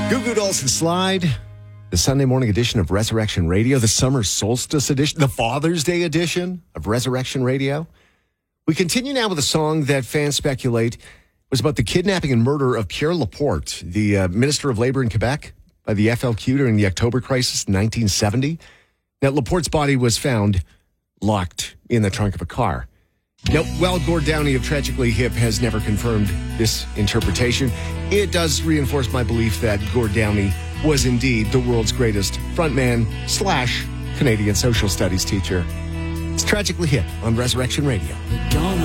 Goo Goo Dolls and Slide, the Sunday morning edition of Resurrection Radio, the summer solstice edition, the Father's Day edition of Resurrection Radio. We continue now with a song that fans speculate was about the kidnapping and murder of Pierre Laporte, the Minister of Labor in Quebec, by the FLQ during the October crisis in 1970. Now, Laporte's body was found locked in the trunk of a car. Now, while Gord Downie of Tragically Hip has never confirmed this interpretation, it does reinforce my belief that Gord Downie was indeed the world's greatest frontman / Canadian social studies teacher. It's Tragically Hip on Resurrection Radio.